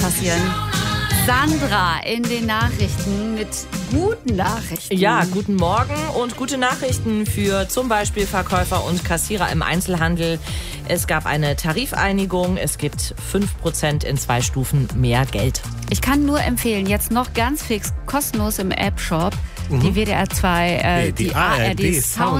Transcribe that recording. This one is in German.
passieren. Sandra in den Nachrichten mit guten Nachrichten. Ja, guten Morgen und gute Nachrichten für zum Beispiel Verkäufer und Kassierer im Einzelhandel. Es gab eine Tarifeinigung. Es gibt 5% in 2 Stufen mehr Geld. Ich kann nur empfehlen, jetzt noch ganz fix kostenlos im App-Shop die WDR 2, die ARD Sound